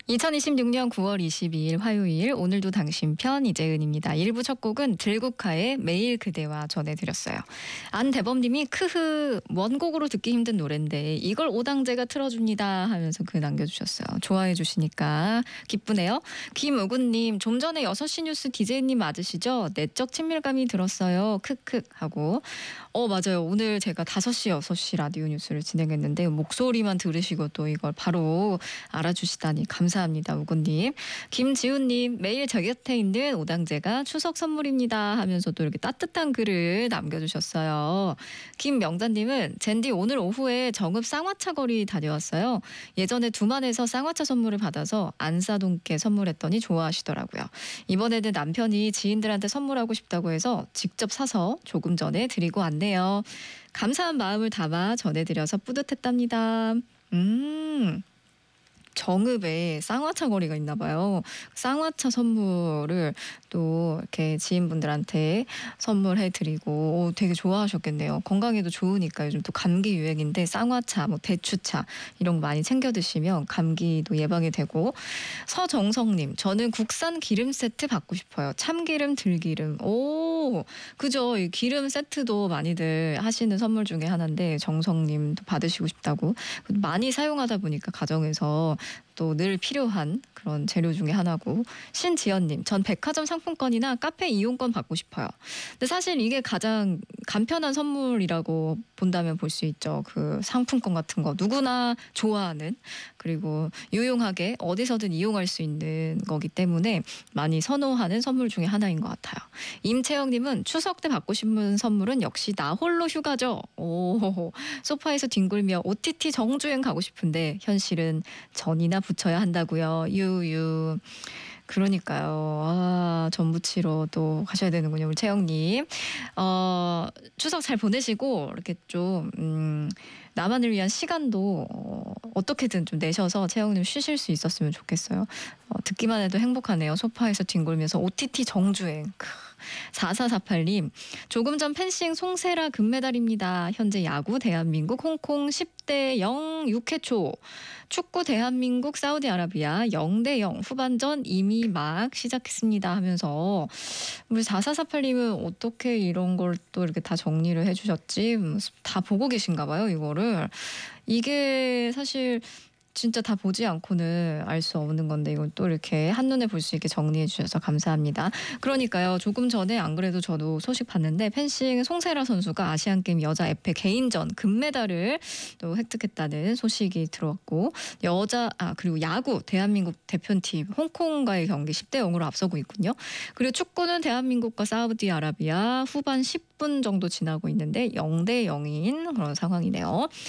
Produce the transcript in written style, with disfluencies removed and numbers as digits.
2026년 9월 22일 화요일 오늘도 당신 편 이재은입니다. 1부 첫 곡은 들국화의 매일 그대와 전해드렸어요. 안대범님이 크흐 원곡으로 듣기 힘든 노래인데 이걸 오당제가 틀어줍니다 하면서 글 남겨주셨어요. 좋아해 주시니까 기쁘네요. 김우군님 좀 전에 6시 뉴스 DJ님 맞으시죠? 내적 친밀감이 들었어요. 크크 하고 맞아요. 오늘 제가 5시 6시 라디오 뉴스를 진행했는데 목소리만 들으시고 또 이걸 바로 알아주시다니 감사합니다. 우군님. 김지훈님 매일 저 곁에 있는 오당제가 추석 선물입니다 하면서 또 이렇게 따뜻한 글을 남겨주셨어요. 김명단님은 젠디 오늘 오후에 정읍 쌍화차 거리 다녀왔어요. 예전에 두만에서 쌍화차 선물을 받아서 안사동께 선물했더니 좋아하시더라고요. 이번에는 남편이 지인들한테 선물하고 싶다고 해서 직접 사서 조금 전에 드리고 왔네요. 감사한 마음을 담아 전해드려서 뿌듯했답니다. 정읍에 쌍화차 거리가 있나 봐요. 쌍화차 선물을 또 이렇게 지인분들한테 선물해드리고 되게 좋아하셨겠네요. 건강에도 좋으니까 요즘 또 감기 유행인데 쌍화차, 뭐 대추차 이런 거 많이 챙겨 드시면 감기도 예방이 되고. 서정성님, 저는 국산 기름 세트 받고 싶어요. 참기름, 들기름. 그죠. 이 기름 세트도 많이들 하시는 선물 중에 하나인데 정성님도 받으시고 싶다고. 많이 사용하다 보니까 가정에서 또 늘 필요한 그런 재료 중에 하나고. 신지연님, 전 백화점 상품권이나 카페 이용권 받고 싶어요. 근데 사실 이게 가장 간편한 선물이라고 본다면 볼 수 있죠. 그 상품권 같은 거 누구나 좋아하는, 그리고 유용하게 어디서든 이용할 수 있는 거기 때문에 많이 선호하는 선물 중에 하나인 것 같아요. 임채영님은 추석 때 받고 싶은 선물은 역시 나 홀로 휴가죠. 소파에서 뒹굴며 OTT 정주행 가고 싶은데 현실은 전이나 붙여야 한다고요. 유유. 그러니까요. 전 부치러 또 가셔야 되는군요. 우리 채영님. 추석 잘 보내시고 이렇게 좀 나만을 위한 시간도 어떻게든 좀 내셔서 채영님 쉬실 수 있었으면 좋겠어요. 듣기만 해도 행복하네요. 소파에서 뒹굴면서 OTT 정주행. 4448님, 조금 전 펜싱 송세라 금메달입니다. 현재 야구 대한민국 홍콩 10대 0 6회 초. 축구 대한민국 사우디아라비아 0대0 후반전 이미 막 시작했습니다 하면서, 우리 4448님은 어떻게 이런 걸 또 이렇게 다 정리를 해주셨지? 다 보고 계신가 봐요, 이거를. 이게 사실 진짜 다 보지 않고는 알 수 없는 건데 이걸 또 이렇게 한눈에 볼 수 있게 정리해 주셔서 감사합니다. 그러니까요. 조금 전에 안 그래도 저도 소식 봤는데 펜싱 송세라 선수가 아시안게임 여자 에페 개인전 금메달을 또 획득했다는 소식이 들어왔고, 그리고 야구 대한민국 대표팀 홍콩과의 경기 10대 0으로 앞서고 있군요. 그리고 축구는 대한민국과 사우디아라비아 후반 10분 정도 지나고 있는데 0대 0인 그런 상황이네요.